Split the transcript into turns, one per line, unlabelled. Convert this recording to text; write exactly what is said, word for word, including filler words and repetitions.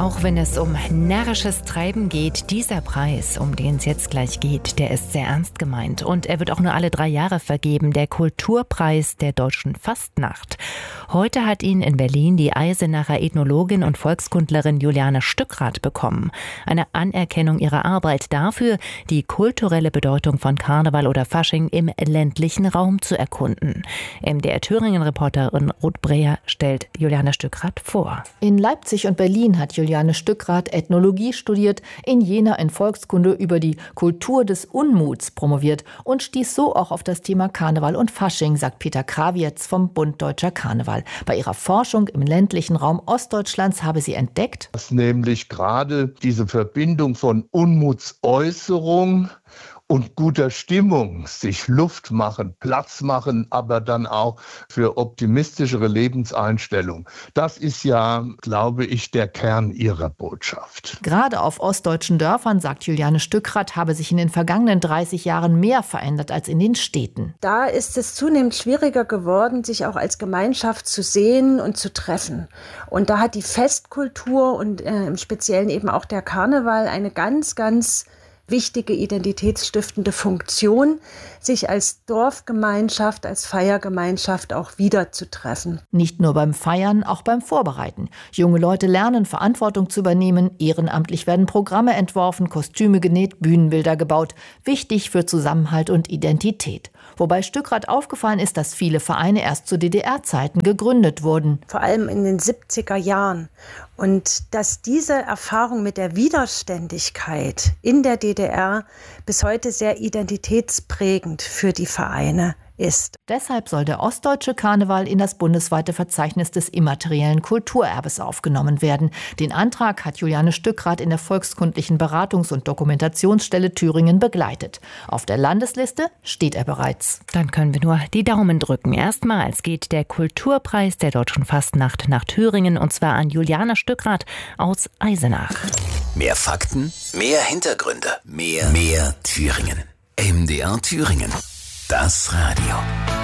Auch wenn es um närrisches Treiben geht, dieser Preis, um den es jetzt gleich geht, der ist sehr ernst gemeint. Und er wird auch nur alle drei Jahre vergeben, der Kulturpreis der deutschen Fastnacht. Heute hat ihn in Berlin die Eisenacher Ethnologin und Volkskundlerin Juliane Stückrath bekommen. Eine Anerkennung ihrer Arbeit dafür, die kulturelle Bedeutung von Karneval oder Fasching im ländlichen Raum zu erkunden. M D R Thüringen-Reporterin Ruth Breher stellt Juliane Stückrath vor.
In Leipzig und Berlin hat Juliane Stückrath Ethnologie studiert, in Jena in Volkskunde über die Kultur des Unmuts promoviert und stieß so auch auf das Thema Karneval und Fasching, sagt Peter Krawietz vom Bund Deutscher Karneval. Bei ihrer Forschung im ländlichen Raum Ostdeutschlands habe sie entdeckt,
dass nämlich gerade diese Verbindung von Unmutsäußerung und guter Stimmung, sich Luft machen, Platz machen, aber dann auch für optimistischere Lebenseinstellung. Das ist ja, glaube ich, der Kern ihrer Botschaft.
Gerade auf ostdeutschen Dörfern, sagt Juliane Stückrath, habe sich in den vergangenen dreißig Jahren mehr verändert als in den Städten.
Da ist es zunehmend schwieriger geworden, sich auch als Gemeinschaft zu sehen und zu treffen. Und da hat die Festkultur und äh, im Speziellen eben auch der Karneval eine ganz, ganz wichtige identitätsstiftende Funktion, sich als Dorfgemeinschaft, als Feiergemeinschaft auch wiederzutreffen.
Nicht nur beim Feiern, auch beim Vorbereiten. Junge Leute lernen, Verantwortung zu übernehmen. Ehrenamtlich werden Programme entworfen, Kostüme genäht, Bühnenbilder gebaut. Wichtig für Zusammenhalt und Identität. Wobei Stückrath aufgefallen ist, dass viele Vereine erst zu D D R-Zeiten gegründet wurden.
Vor allem in den siebziger Jahren. Und dass diese Erfahrung mit der Widerständigkeit in der D D R bis heute sehr identitätsprägend für die Vereine ist.
Deshalb soll der ostdeutsche Karneval in das bundesweite Verzeichnis des immateriellen Kulturerbes aufgenommen werden. Den Antrag hat Juliane Stückrath in der Volkskundlichen Beratungs- und Dokumentationsstelle Thüringen begleitet. Auf der Landesliste steht er bereits.
Dann können wir nur die Daumen drücken. Erstmals geht der Kulturpreis der deutschen Fastnacht nach Thüringen, und zwar an Juliane Stückrath aus Eisenach.
Mehr Fakten, mehr Hintergründe, mehr, mehr Thüringen. M D R Thüringen. Das Radio.